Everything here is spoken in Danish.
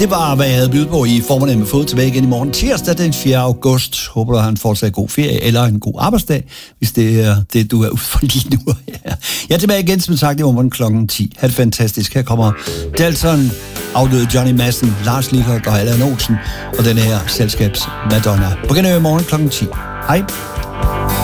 Det var, hvad jeg havde bydet på i formiddag med fået tilbage igen i morgen tirsdag den 4. august. Håber du har en fortsat god ferie eller en god arbejdsdag, hvis det er det, du er ude for lige nu. Jeg er tilbage igen, som sagt, i morgen klokken 10. Ha' det fantastisk. Her kommer Dalton, afdøde Johnny Madsen, Lars Likert og Allan Olsen og den her selskabs Madonna. På genhør i morgen klokken 10. Hej.